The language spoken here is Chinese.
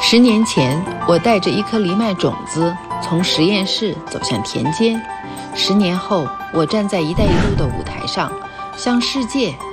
10年前，我带着一颗藜麦种子从实验室走向田间。10年后，我站在“一带一路”的舞台上，向世界